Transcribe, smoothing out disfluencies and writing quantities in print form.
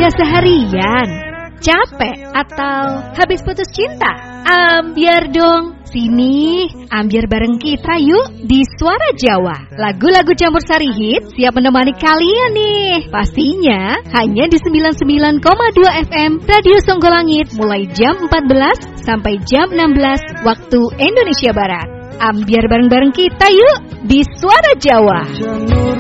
kerja seharian? Capek atau habis putus cinta? Ambiar dong. Sini, ambiar bareng kita yuk di Suara Jawa. Lagu-lagu campur sari hit siap menemani kalian nih. Pastinya hanya di 99,2 FM Radio Songgolangit mulai jam 14 sampai jam 16 waktu Indonesia Barat. Ambiar bareng-bareng kita yuk di Suara Jawa.